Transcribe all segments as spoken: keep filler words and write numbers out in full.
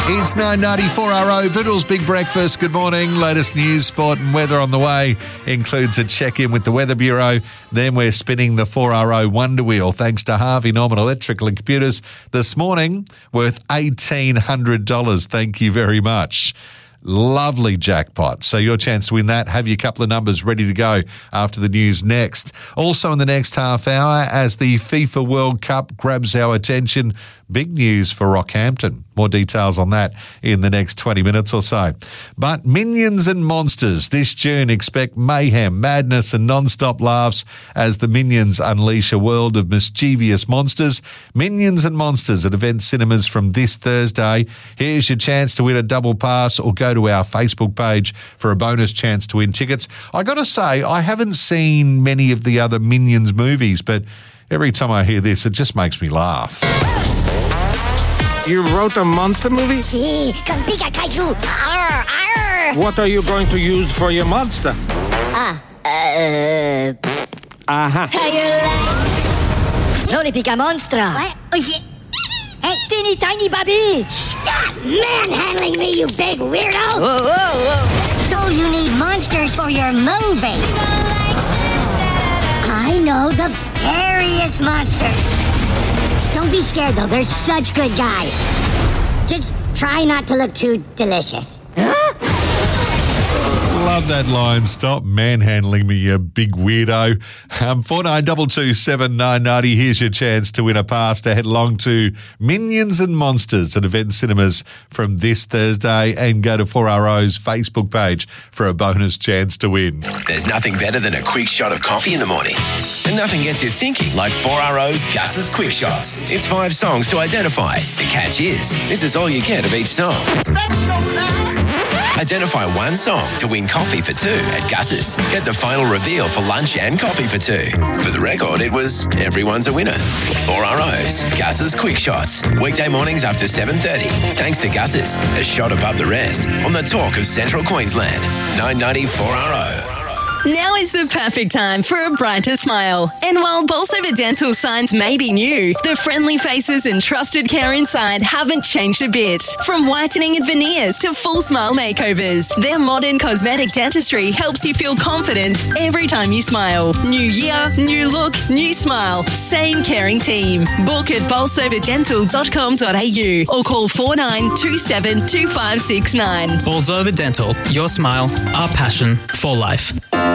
It's nine ninety-four R O, Boodle's Big Breakfast. Good morning. Latest news, sport and weather on the way includes a check-in with the Weather Bureau. Then we're spinning the four R O Wonder Wheel thanks to Harvey Norman Electrical and Computers this morning, worth eighteen hundred dollars. Thank you very much. Lovely jackpot. So your chance to win that. Have your couple of numbers ready to go after the news next. Also in the next half hour, as the FIFA World Cup grabs our attention, big news for Rockhampton. More details on that in the next twenty minutes or so. But Minions and Monsters. This June, expect mayhem, madness and non-stop laughs as the Minions unleash a world of mischievous monsters. Minions and Monsters at Event Cinemas from this Thursday. Here's your chance to win a double pass or go to our Facebook page for a bonus chance to win tickets. I got to say, I haven't seen many of the other Minions movies, but every time I hear this, it just makes me laugh. You wrote a monster movie? Si, con Pika Kaiju. Arr, arr. What are you going to use for your monster? Ah, uh... Uh-huh. How you like? No le Pika Monstra. What? Oh, yeah. Hey, teeny tiny Bobby. Stop manhandling me, you big weirdo. Whoa, whoa, whoa. So you need monsters for your movie. I know the scariest monsters. Don't be scared, though. They're such good guys. Just try not to look too delicious. Huh? Love that line. Stop manhandling me, you big weirdo. Um, four nine two two seven nine nine zero. Here's your chance to win a pass to head along to Minions and Monsters at Event Cinemas from this Thursday and go to four R O's Facebook page for a bonus chance to win. There's nothing better than a quick shot of coffee in the morning. And nothing gets you thinking like four R O's Gus's Quick Shots. It's five songs to identify. The catch is, this is all you get of each song. Identify one song to win coffee for two at Gus's. Get the final reveal for lunch and coffee for two. For the record, it was everyone's a winner. four R O's Gus's Quick Shots. Weekday mornings after seven thirty. Thanks to Gus's, a shot above the rest on the talk of Central Queensland. nine ninety-four R O. Now is the perfect time for a brighter smile. And while Bolsover Dental signs may be new, the friendly faces and trusted care inside haven't changed a bit. From whitening and veneers to full smile makeovers, their modern cosmetic dentistry helps you feel confident every time you smile. New year, new look, new smile. Same caring team. Book at bolsover dental dot com dot a u or call four nine two seven two five six nine. Bolsover Dental. Your smile, our passion for life.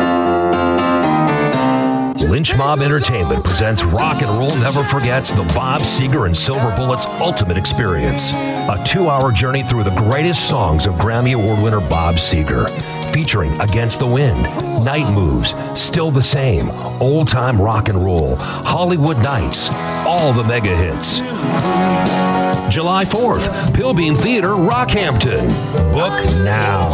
Lynch Mob Entertainment presents Rock and Roll Never Forgets the Bob Seger and Silver Bullets Ultimate Experience. A two-hour journey through the greatest songs of Grammy Award winner Bob Seger. Featuring Against the Wind, Night Moves, Still the Same, Old Time Rock and Roll, Hollywood Nights, all the mega hits. July fourth, Pilbeam Theater, Rockhampton. Book now.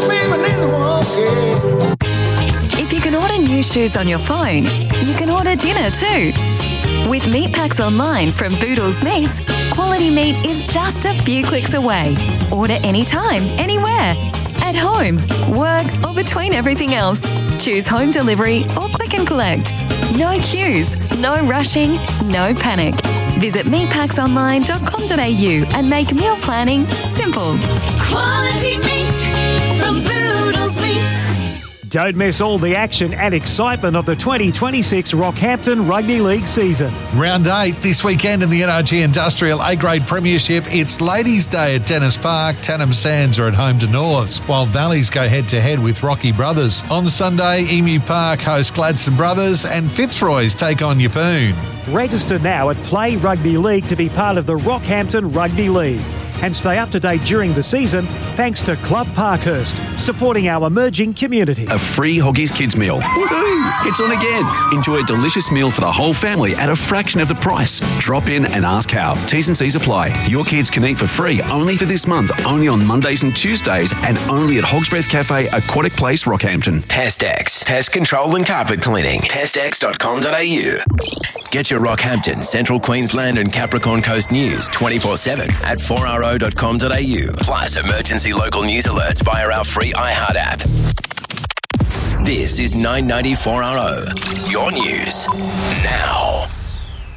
If you can order new shoes on your phone, you can order dinner too. With meat packs online from Boodles Meats, quality meat is just a few clicks away. Order anytime, anywhere. At home, work, or between everything else. Choose home delivery or click and collect. No queues, no rushing, no panic. Visit meat packs online dot com dot a u and make meal planning simple. Quality meat from Boodles Meats. Don't miss all the action and excitement of the twenty twenty-six Rockhampton Rugby League season. Round eight this weekend in the N R G Industrial A-Grade Premiership. It's Ladies' Day at Dennis Park. Tannum Sands are at home to Norths, while Valleys go head-to-head with Rocky Brothers. On Sunday, Emu Park host Gladstone Brothers and Fitzroy's take on Yeppoon. Register now at Play Rugby League to be part of the Rockhampton Rugby League. And stay up to date during the season thanks to Club Parkhurst, supporting our emerging community. A free Hoggies Kids meal. Woohoo! It's on again. Enjoy a delicious meal for the whole family at a fraction of the price. Drop in and ask how. T's and C's apply. Your kids can eat for free only for this month, only on Mondays and Tuesdays, and only at Hog's Breath Cafe, Aquatic Place, Rockhampton. Testex. Pest control and carpet cleaning. Testex dot com dot a u. Get your Rockhampton, Central Queensland and Capricorn Coast news twenty-four seven at four r o dot com dot a u. Plus emergency local news alerts via our free iHeart app. This is nine ninety-four R O. Your news now.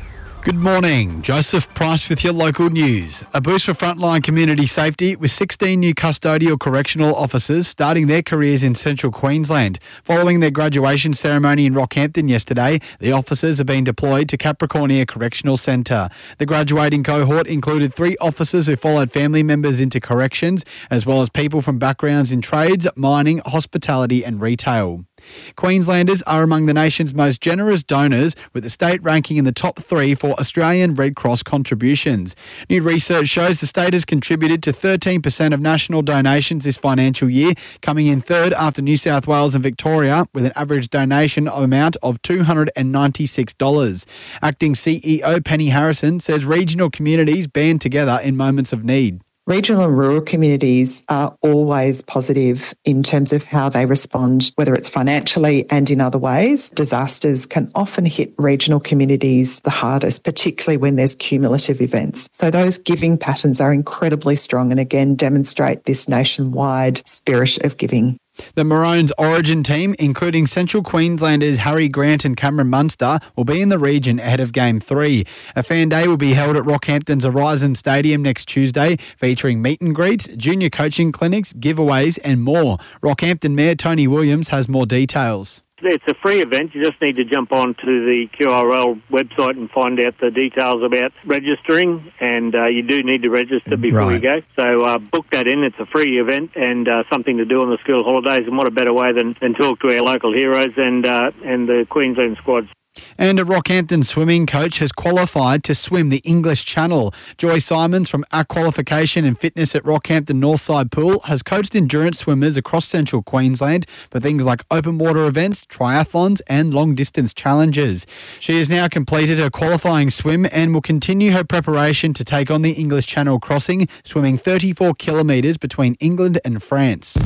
Good morning. Joseph Price with your local news. A boost for frontline community safety with sixteen new custodial correctional officers starting their careers in central Queensland. Following their graduation ceremony in Rockhampton yesterday, the officers have been deployed to Capricornia Correctional Centre. The graduating cohort included three officers who followed family members into corrections, as well as people from backgrounds in trades, mining, hospitality and retail. Queenslanders are among the nation's most generous donors, with the state ranking in the top three for Australian Red Cross contributions. New research shows the state has contributed to thirteen percent of national donations this financial year, coming in third after New South Wales and Victoria, with an average donation amount of two hundred ninety-six dollars. Acting C E O Penny Harrison says regional communities band together in moments of need. Regional and rural communities are always positive in terms of how they respond, whether it's financially and in other ways. Disasters can often hit regional communities the hardest, particularly when there's cumulative events. So those giving patterns are incredibly strong and again demonstrate this nationwide spirit of giving. The Maroons origin team, including Central Queenslanders Harry Grant and Cameron Munster, will be in the region ahead of Game three. A fan day will be held at Rockhampton's Horizon Stadium next Tuesday, featuring meet and greets, junior coaching clinics, giveaways and more. Rockhampton Mayor Tony Williams has more details. It's a free event. You just need to jump on to the Q R L website and find out the details about registering, and uh, you do need to register before Right. you go. So uh, book that in. It's a free event and uh, something to do on the school holidays, and what a better way than, than talk to our local heroes and, uh, and the Queensland squads. And a Rockhampton swimming coach has qualified to swim the English Channel. Joy Simons from Our Qualification and Fitness at Rockhampton Northside Pool has coached endurance swimmers across central Queensland for things like open water events, triathlons and long distance challenges. She has now completed her qualifying swim and will continue her preparation to take on the English Channel crossing, swimming thirty-four kilometres between England and France.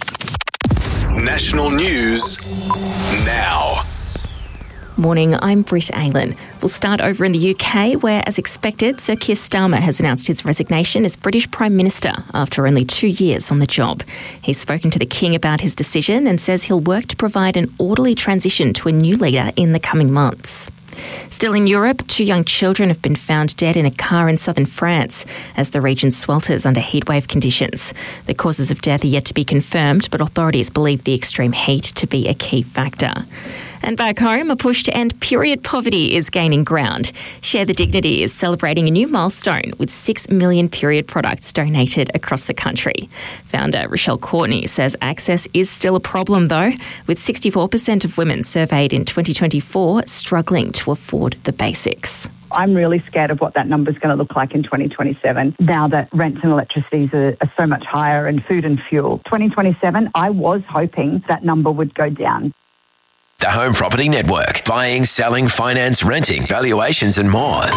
National news now. Morning, I'm Britt Aylan. We'll start over in the U K, where, as expected, Sir Keir Starmer has announced his resignation as British Prime Minister after only two years on the job. He's spoken to the King about his decision and says he'll work to provide an orderly transition to a new leader in the coming months. Still in Europe, two young children have been found dead in a car in southern France as the region swelters under heatwave conditions. The causes of death are yet to be confirmed, but authorities believe the extreme heat to be a key factor. And back home, a push to end period poverty is gaining ground. Share the Dignity is celebrating a new milestone with six million period products donated across the country. Founder Rochelle Courtney says access is still a problem, though, with sixty-four percent of women surveyed in twenty twenty-four struggling to afford the basics. I'm really scared of what that number's going to look like in twenty twenty-seven, now that rents and electricities are, are so much higher and food and fuel. twenty twenty-seven, I was hoping that number would go down. The Home Property Network. Buying, selling, finance, renting, valuations and more. nine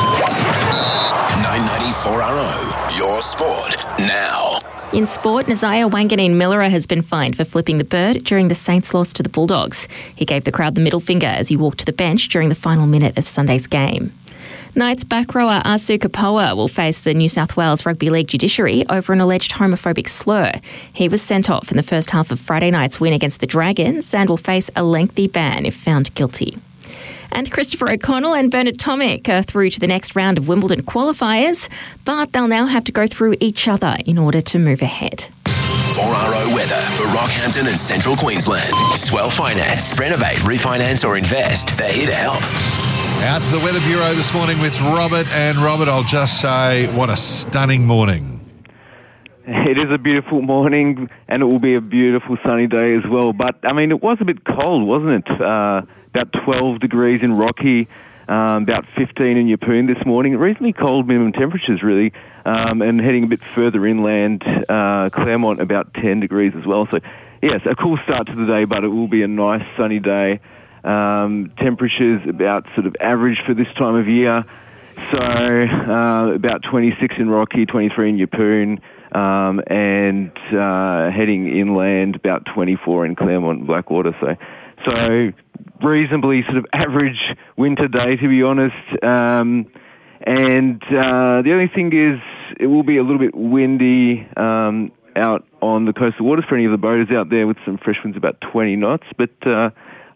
ninety-four R O, your sport now. In sport, Nazaya Wanganeen-Millera has been fined for flipping the bird during the Saints' loss to the Bulldogs. He gave the crowd the middle finger as he walked to the bench during the final minute of Sunday's game. Knights back rower Asu Kapoa will face the New South Wales Rugby League judiciary over an alleged homophobic slur. He was sent off in the first half of Friday night's win against the Dragons and will face a lengthy ban if found guilty. And Christopher O'Connell and Bernard Tomic are through to the next round of Wimbledon qualifiers, but they'll now have to go through each other in order to move ahead. four R O weather for Rockhampton and Central Queensland. Swell Finance. Renovate, refinance or invest. They're here to help. Out to the Weather Bureau this morning with Robert. And Robert, I'll just say, what a stunning morning. It is a beautiful morning, and it will be a beautiful sunny day as well. But, I mean, it was a bit cold, wasn't it? Uh, about twelve degrees in Rocky, um, about fifteen in Yeppoon this morning. Reasonably cold minimum temperatures, really. Um, and heading a bit further inland, uh, Claremont, about ten degrees as well. So, yes, a cool start to the day, but it will be a nice sunny day. Um, temperatures about sort of average for this time of year. So uh, about twenty-six in Rocky, twenty-three in Yeppoon, um, and uh, heading inland about twenty-four in Claremont and Blackwater. So, so reasonably sort of average winter day, to be honest. Um, and uh, the only thing is it will be a little bit windy um, out on the coastal waters for any of the boaters out there with some fresh winds about twenty knots. But uh,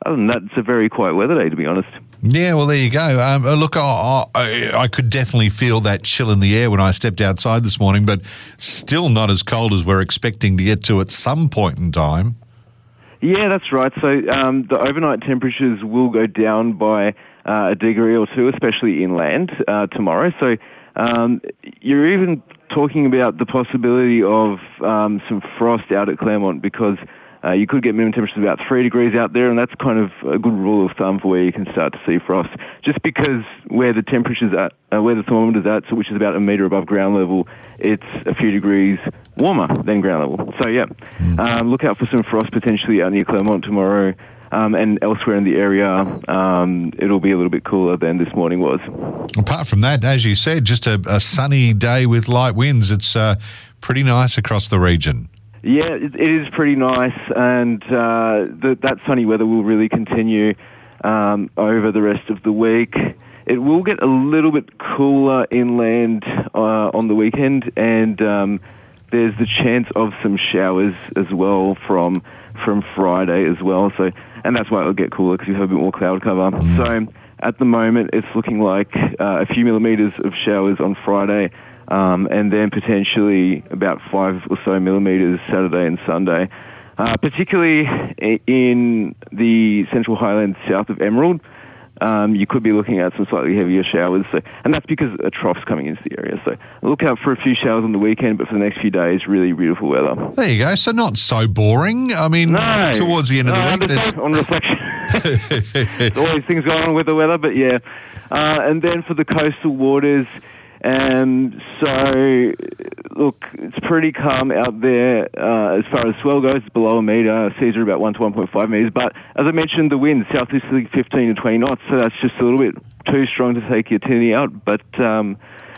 other than that, it's a very quiet weather day, to be honest. Yeah, well, there you go. Um, look, I, I, I could definitely feel that chill in the air when I stepped outside this morning, but still not as cold as we're expecting to get to at some point in time. Yeah, that's right. So um, the overnight temperatures will go down by uh, a degree or two, especially inland uh, tomorrow. So um, you're even talking about the possibility of um, some frost out at Claremont because Uh, you could get minimum temperatures about three degrees out there, and that's kind of a good rule of thumb for where you can start to see frost. Just because where the temperature's at, uh, where the thermometer's at, so which is about a metre above ground level, it's a few degrees warmer than ground level. So, yeah, um, look out for some frost potentially out near Claremont tomorrow, um, and elsewhere in the area, um, it'll be a little bit cooler than this morning was. Apart from that, as you said, just a, a sunny day with light winds. It's uh, pretty nice across the region. Yeah, it, it is pretty nice, and uh, the, that sunny weather will really continue um, over the rest of the week. It will get a little bit cooler inland uh, on the weekend, and um, there's the chance of some showers as well from from Friday as well. So, and that's why it'll get cooler because you have a bit more cloud cover. Mm. So, at the moment, it's looking like uh, a few millimetres of showers on Friday. Um, and then potentially about five or so millimetres Saturday and Sunday, uh, particularly in the Central Highlands south of Emerald. Um, you could be looking at some slightly heavier showers, so, and that's because a trough's coming into the area. So look out for a few showers on the weekend, but for the next few days, really beautiful weather. There you go. So not so boring. I mean, no, towards the end of no, the week. There's... On reflection, there's always things going on with the weather, but yeah. Uh, and then for the coastal waters, Um, so, look, it's pretty calm out there uh, as far as swell goes. It's below a metre. Seas are about one to one point five metres. But as I mentioned, the wind, southeasterly fifteen to twenty knots, so that's just a little bit too strong to take your tinny out. But, um,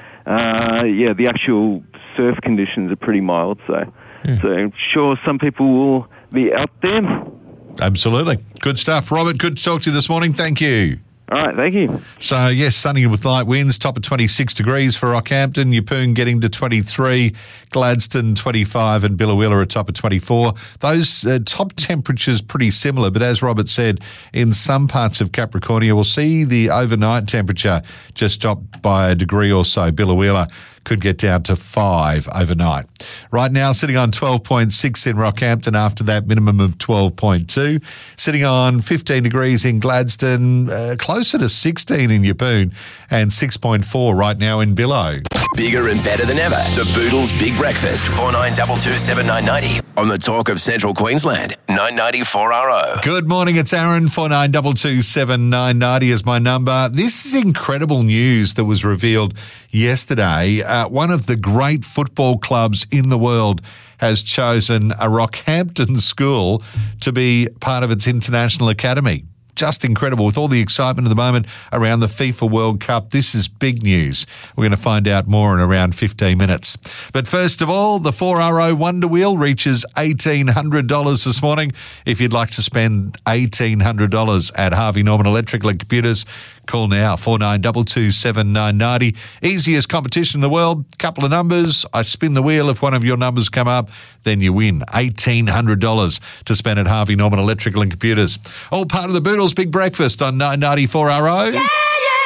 uh, yeah, the actual surf conditions are pretty mild. So, yeah. so I'm sure some people will be out there. Absolutely. Good stuff. Robert, good to talk to you this morning. Thank you. All right, thank you. So, yes, sunny with light winds, top of twenty-six degrees for Rockhampton, Yeppoon getting to twenty-three, Gladstone twenty-five and Billawilla a top of twenty-four. Those uh, top temperatures pretty similar, but as Robert said, in some parts of Capricornia, we'll see the overnight temperature just drop by a degree or so. Billawilla could get down to five overnight. Right now, sitting on twelve point six in Rockhampton after that minimum of twelve point two. Sitting on fifteen degrees in Gladstone, uh, closer to sixteen in Yeppoon, and six point four right now in Billow. Bigger and better than ever. The Boodles Big Breakfast, four nine two two seven nine nine zero on the Talk of Central Queensland, nine ninety four R O. Good morning, it's Aaron, four nine two two seven nine nine zero is my number. This is incredible news that was revealed yesterday. Uh, one of the great football clubs in the world has chosen a Rockhampton school to be part of its international academy. Just incredible. With all the excitement at the moment around the FIFA World Cup, this is big news. We're going to find out more in around fifteen minutes. But first of all, the four R O Wonder Wheel reaches eighteen hundred dollars this morning. If you'd like to spend eighteen hundred dollars at Harvey Norman Electrical and Computers, call now, four nine two two seven nine nine zero. Easiest competition in the world. Couple of numbers. I spin the wheel. If one of your numbers come up, then you win eighteen hundred dollars to spend at Harvey Norman Electrical and Computers. All part of the Boodles Big Breakfast on nine ninety-four R O. Yeah!